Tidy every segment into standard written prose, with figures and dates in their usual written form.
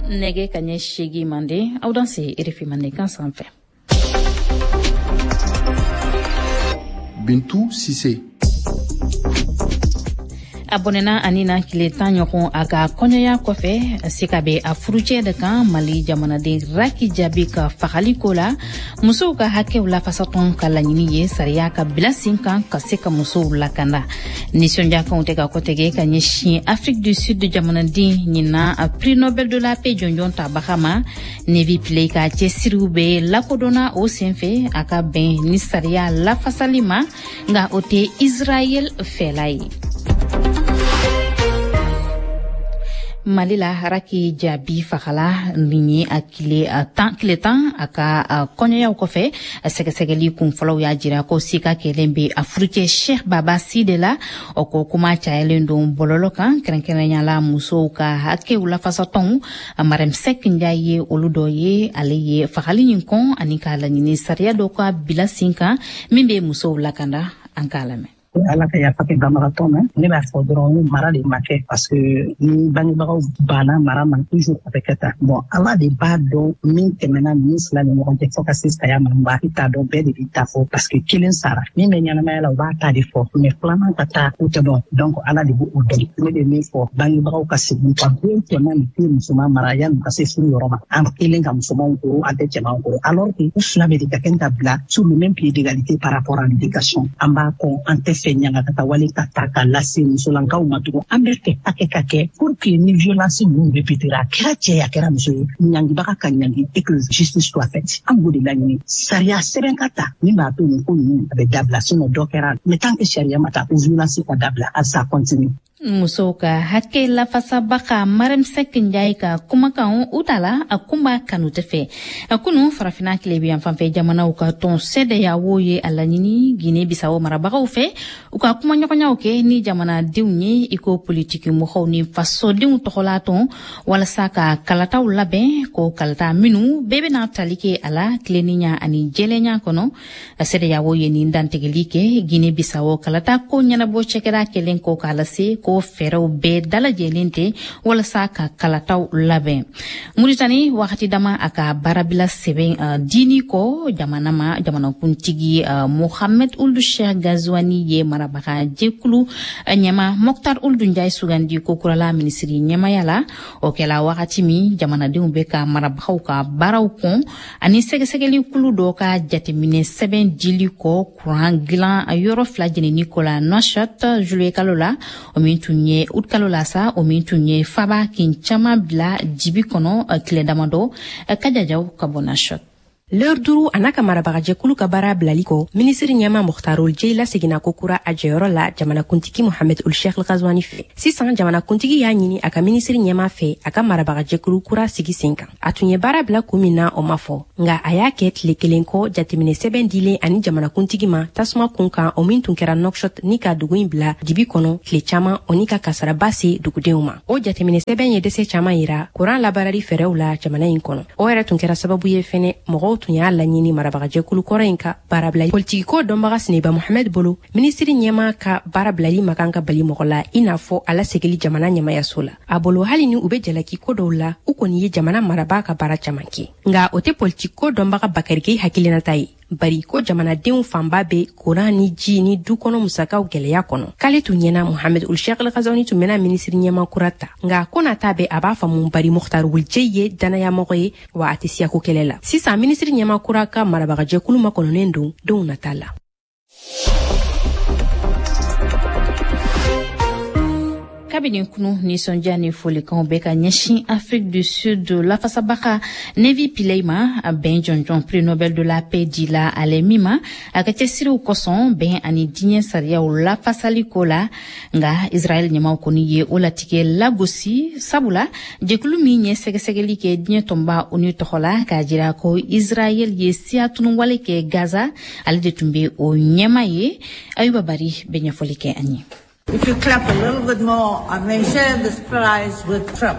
nege kanye shigi mande audanse RFI mande kan sanfɛ. Bintou Sissé. Abonena anina kile tan ɲɔgɔn a ka kɔɲɔya kɔfɛ sika be a furucɛ de kan Mali jamanaden Raki Jabi ka fagali ko la musow ka hakɛw lafasatɔn ka laɲini ye sariya ka bila sen kan ka se ka musow lakanda. Nisɔndiyakanw tɛ ka kɔtɛgɛ ka ɲɛsin Afrique du Sud jamanaden ɲina a prix Nobel de la paix jɔnjɔn tabaga ma Nevi Pillay ka cɛsiriw be lakodɔnna o senfɛ a ka bɛn ni sariya lafasali ma nka o tɛ Israel fɛla ye. Mali la Raki Jabi fagala ni a kile tan a ka kɔɲɔyaw kɔfɛ sɛgɛsɛgɛli kunfɔlɔw y'a jira ko sika kɛlen be a furucɛ Cheikh Baba Side la o ko kuma cayalen don bɔlɔlɔ kan kɛrɛnkɛrɛnyala musow ka hakɛw lafasatɔnw Marème Seck Ndiaye ye olu dɔ ye ale ye fagali nin kɔn ani k'a laɲini sariya dɔ ka bila sen kan min be musow lakanda an k'a lamɛn. Ala ka yafa kɛ banbagatɔ ma ne b'a fɔ dɔrɔn mara de ma kɛ parce que ni bangebagaw banna mara ma toujours a bɛ kɛ tan bon Ala de b'a dɔn min tɛmɛna min fila ni ɲɔgɔn cɛ fo ka se saya ma ba t'a dɔn bɛɛ de b'i ta fɔ parce que kelen sara min bɛ ɲɛnamaya la u b'a ta de fɔ mais filanan ka taa o tɛ dɔn donc Ala de b'o dɔn ne bɛ min fɔ bangebagaw ka segin ka den cɛman ni den musoman mara yanni ka se furu yɔrɔ ma an kelen ka musomanw koro an tɛ cɛmanw koro alors que u fila bɛ de ka kɛ ka bila sur le même pied d'égalité par rapport à l'éducation an b'a kɔn an tɛ fɛ ɲaga ka taa wale ka ta ka lase musolankaw ma tugun an bɛ fɛ hakɛ ka kɛ pour que ni violence ninnu répétera a kɛra cɛ ye a kɛra muso ye ɲangibaga ka ɲangi et que justice soit faite an b'o de laɲini sariya sɛbɛn ka ta min b'a to nin ko ninnu a bɛ dabila sinon dɔ kɛra mais tant que sariya ma ta o violence ka dabila a ça continue. Musow ka hakɛ lafasabaga Marème Seck Ndiaye ka kumakan u tala a kunba kanu tɛ fɛ a kunu farafina tile bi yan fanfɛ jamanaw ka tɔn CEDEAO ye a laɲini Guinée Bissau marabagaw fɛ u ka kumaɲɔgɔnyaw kɛ ni jamanadenw ye iko politiki mɔgɔw ni fasodenw tɔgɔla tɔn walasa ka kalataw labɛn ko kalata minnu bɛɛ bɛna tali kɛ a la tileninya ani jɛlenya kɔnɔ CEDEAO ye nin dantigɛli kɛ Guinée Bissau kalata ko ɲɛnabɔ cɛkɛda kelen ko k'a lase ko fɛrɛw bɛɛ dalajɛlen tɛ walasa ka kalataw labɛn. Muritani wagati dama a ka baarabila sɛbɛn dini kɔ jamanakuntigi Mohamed Ould Cheikh Ghazouani ye marabaga jɛkulu ɲɛma Mokhtar Ould Ndiaye sugandi ko kurala minisiri ɲɛmaya la o kɛla wagati min jamanadenw bɛ ka marabagaw ka baaraw kɔn ani sɛgɛsɛgɛli kulu dɔ ka jateminɛ sɛbɛn dili kɔ kuran dilan yɔrɔ fila jenini ko la Nouakchott juillet kalo la o min tun ye août kalo la sa o min tun ye faba kin caman bila jibi kɔnɔ tile damadɔ kajajaw ka bɔ Nouakchott. L'heure duru a n'a ka marabagajɛkulu ka baara bilali kɔ minisiri ɲɛma Mokhtar Ould Ndiaye laseginna ko kura a jɛyɔrɔ la jamanakuntigi Mohamed Ould Cheikh Ghazouani fɛ sisan jamanakuntigi y'a ɲini a ka minisiri ɲɛma fɛ a ka marabagajɛkulu kura sigi sen kan a tun ye baara bila kun min na o ma fɔ nka a y'a kɛ tile kelen kɔ jateminɛ sɛbɛn dilen ani jamanakuntigi ma tasuma kun kan o min tun kɛra Nouakchott ni ka dugu in bila dibi kɔnɔ tile caman o ni ka kasaraba se dugudenw ma o jateminɛ sɛbɛn ye dɛsɛ caman yira kuran labaarali fɛɛrɛw la jamana in kɔnɔ o yɛrɛ tun kɛra sababu ye fɛnɛ mɔgɔw tun y'a laɲini marabagajɛkulu kɔrɔ in ka baarabilali politiki ko dɔnbaga Sineba Mohamed bolo minisiri ɲɛma ka baarabilali ma kan ka bali mɔgɔ la i n'a fɔ ala segili jamana ɲɛmayaso la a bolo hali ni u bɛ jalaki ko dɔw la u kɔni ye jamana marabaa ka baara caman kɛ nka o tɛ politiki ko dɔnbaga Bakari Gueye hakilinata ye bari ko jamanadenw fanba be kuran ni ji ni du kɔnɔ musakaw gɛlɛya kɔnɔ k'ale tun ɲɛna Mohamed Ould Cheikh Ghazouani tun bɛna minisiri ɲɛma kura ta nka ko nata bɛ a b'a faamu bari Mokhtar Ould Ndiaye ye danayamɔgɔ ye wa a tɛ siyako kɛlɛ la sisan minisiri ɲɛma kura ka marabagajɛkulu ma kɔnɔnen don denw nata la. Kabini kunu nisɔndiya ni folikanw bɛ ka ɲɛsin Afrique du Sud lafasabaga Nevi Pillay ma a bɛn jɔnjɔn prix Nobel de la paix dila ale min ma a ka cɛsiriw kɔsɔn bɛn ani diɲɛ sariyaw lafasali ko la nka Israel ɲɛmaw kɔni ye o latigɛ lagosi sabula jɛkulu min ye sɛgɛsɛgɛli kɛ diɲɛ tɔnba ONU tɔgɔ la k'a jira ko Israel ye siya tununwale kɛ Gaza ale de tun bɛ o ɲɛma ye Ayuba Bari bɛ ɲɛfɔli kɛ an ye. If you clap a little bit more, I may share this prize with Trump.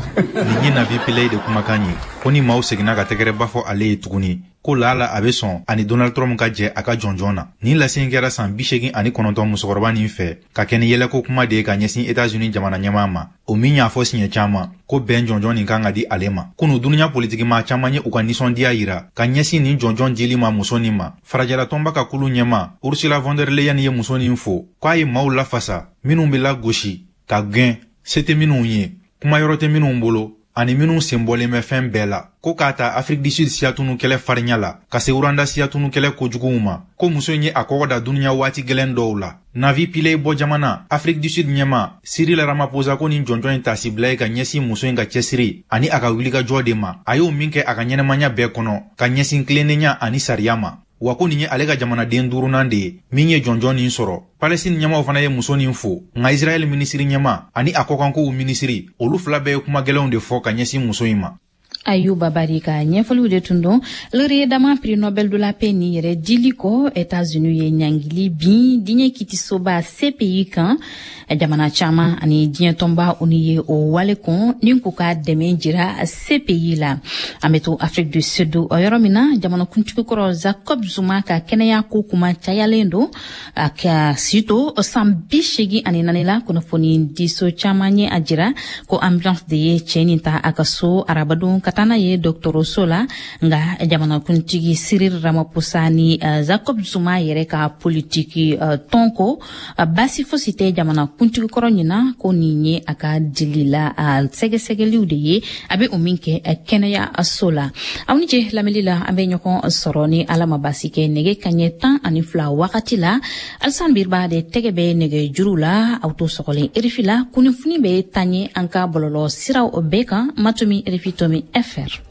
Ni na vi pilei de kumakanyi ko ni maaw segina ka tɛgɛrɛ ba fɔ ale ye tuguni ko lala a bɛ sɔn ani Donald Trump ka jɛ a ka jɔnjɔn na. Ni lasen kɛra san 89 musokɔrɔba nin fɛ ka kɛ ni yɛlɛko kuma de ye ka ɲɛsin États-Unis jamana ɲɛmaa ma. O min y'a fɔ siɲɛ caman ko bɛn jɔnjɔn nin kan ka di ale ma. Kunu dunuya politiki maa caman ye u ka nisɔndiya yira ka ɲɛsin nin jɔnjɔn dili ma muso nin ma. Farajalatɔnba ka kulu ɲɛma Ursula von der Leyen ye muso nin fo k'a ye maaw lafasa minnu bɛ lagosi ka gɛn se tɛ minnu ye kuma yɔrɔ tɛ minnu bolo ani minnu senbɔlen bɛ fɛn bɛɛ la ko k'a ta Afrique du Sud siyatunu kɛlɛ farinya la ka se Rwanda siyatunu kɛlɛ kojuguw ma ko muso in ye a kɔgɔ da dunuya waati gɛlɛn dɔw la. Navi Pillay bɔ jamana Afrique du Sud ɲɛma Cyril Ramaphosa ko nin jɔnjɔn in tasi bila ye ka ɲɛsin muso in ka cɛsiri ani a ka wulikajɔ de ma. A y'o min kɛ a ka ɲɛnɛmaya bɛɛ kɔnɔ ka ɲɛsin tilennenya ani sariya ma. Wa ko nin ye ale ka jamanaden duurunan de ye min ye jɔnjɔn nin sɔrɔ. Palestine ɲɛmaw fana ye muso nin fo nka Israel minisiri ɲɛma ani a kɔkankow minisiri olu fila bɛɛ ye kuma gɛlɛnw de fɔ ka ɲɛsin muso in ma. Ayuba Bari ka ɲɛfɔliw de tun don lɔri dama prix Nobel de la paix ni yɛrɛ dili kɔ États-Unis ye ɲangili bin diɲɛ kitisoba CPI kan jamana caman ani diɲɛ tɔnba uni ye o wale kɔn ni k'u ka dɛmɛ jira CPI la. An bɛ to Afrique du Sud o yɔrɔ min na jamanakuntigi kɔrɔ Jacob Zuma ka kɛnɛya ko kuma cayalen don a ka sito san 84 la kunnafoni diso caman ye a jira ko ambulance de ye cɛ nin ta a ka so arabadon katana ye dɔgɔtɔrɔso la nga jamanakuntigi Cyril Ramaphosa ni Jacob Zuma yɛrɛ ka politiki tɔnko basi fosi tɛ jamanakuntigi kɔrɔ ɲina ko nin ye a ka dili la sɛgɛsɛgɛliw de ye a bɛ o min kɛ kɛnɛya so la. Aw ni ce lamɛnli la an bɛ ɲɔgɔn sɔrɔ ni ala ma basi kɛ nɛgɛ kaɲɛ 12 wagati la Alasan Biriba de tɛgɛ bɛ nɛgɛ juru la aw to sɔgɔlen RFI la kunnafoni bɛ taa ɲɛ an ka bɔlɔlɔ siraw bɛɛ kan Matumi RFI Tomi FR.